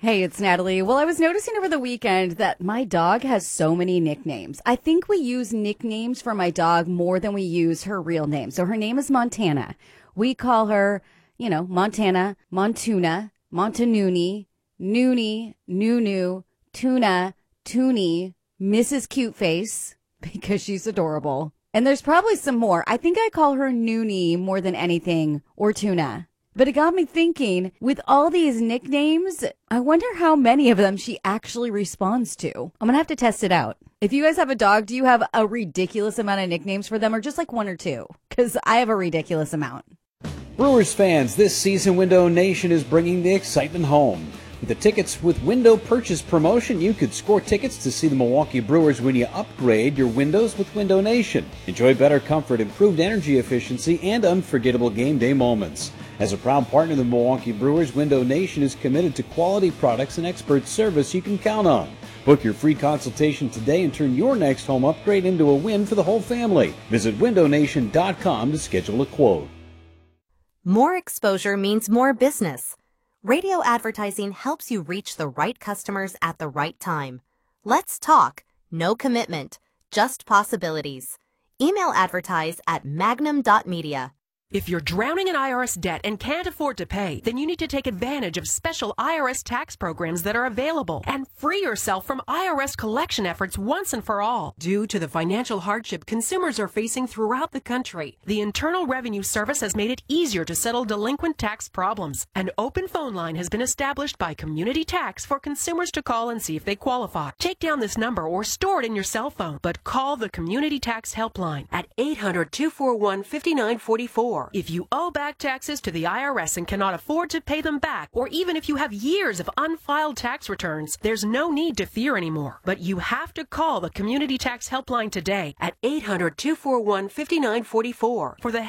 Hey, it's Natalie. Well, I was noticing over the weekend that my dog has so many nicknames. I think we use nicknames for my dog more than we use her real name. So her name is Montana. We call her, Montana, Montuna, Montanuni, Noonie, Nunu, Tuna, Toonie, Mrs. Cute Face, because she's adorable. And there's probably some more. I think I call her Noonie more than anything, or Tuna. But it got me thinking, with all these nicknames, I wonder how many of them she actually responds to. I'm going to have to test it out. If you guys have a dog, do you have a ridiculous amount of nicknames for them or just like one or two? Because I have a ridiculous amount. Brewers fans, this season Window Nation is bringing the excitement home. With the Tickets with Window purchase promotion, you could score tickets to see the Milwaukee Brewers when you upgrade your windows with Window Nation. Enjoy better comfort, improved energy efficiency, and unforgettable game day moments. As a proud partner of the Milwaukee Brewers, Window Nation is committed to quality products and expert service you can count on. Book your free consultation today and turn your next home upgrade into a win for the whole family. Visit windownation.com to schedule a quote. More exposure means more business. Radio advertising helps you reach the right customers at the right time. Let's talk. No commitment, just possibilities. Email advertise at magnum.media. If you're drowning in IRS debt and can't afford to pay, then you need to take advantage of special IRS tax programs that are available and free yourself from IRS collection efforts once and for all. Due to the financial hardship consumers are facing throughout the country, the Internal Revenue Service has made it easier to settle delinquent tax problems. An open phone line has been established by Community Tax for consumers to call and see if they qualify. Take down this number or store it in your cell phone, but call the Community Tax Helpline at 800-241-5944. If you owe back taxes to the IRS and cannot afford to pay them back, or even if you have years of unfiled tax returns, there's no need to fear anymore. But you have to call the Community Tax Helpline today at 800-241-5944 for the